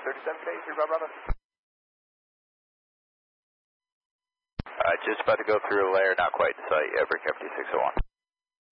37K, 3 Bravo. Just about to go through a layer, not quite in sight, Everett 5601.